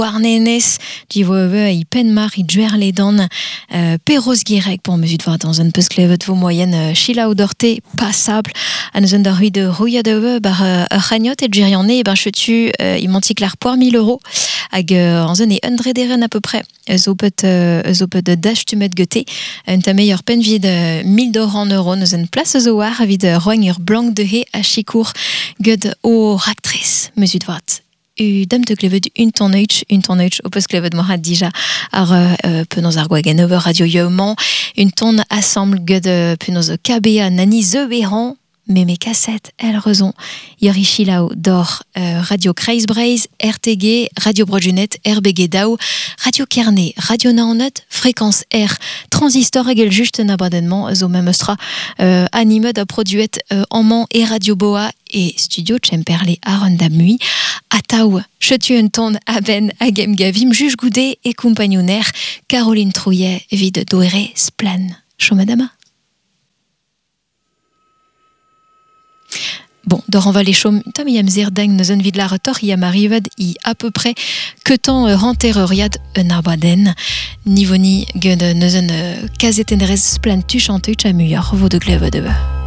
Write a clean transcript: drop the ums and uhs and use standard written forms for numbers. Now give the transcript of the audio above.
Warnenes, die i penmar i djuer les dan peros girek pour mesure de voir dans un peu sklevet vos moyennes chila ou dorte passable à nous un rue de rouilla de bar ragnot et djuriané et ben chetu i manti clar poir 1000 € hag en zone et 100 deren à peu près zo peut de dash tu met goté ta meilleure peine vide 1000 € en euros nous une place zo war vide roigneur blanc de he à chicour god o ractrice mesure de voir dame de clevet une tonneige au post clevet morat déjà ar penos argwagen over radio yeoman une tonne assemble god penos KBA nani zeberan mais mes cassettes elles raison yorichi lao d'or radio Kreisbreis RTG radio Brojunet RBG Dao radio Kerné radio Naonet fréquence R transistor egel juste n'abandonnement zo memestra animé de produit en man et radio Boa et studio Tchemperlé Arondamui Atao chetu un ton aben agem gavim juge goudé et compagnonnaire Caroline Trouillet vide doere splan chomadama. Bon, d'or on va les chômes, tam yam zerdeng ne zon vid la retor yam arrivad i à peu près que temps rentereriad un abaden nivoni gud ne zon kazetenrez splan tu chantu chamuyar vo de gleve de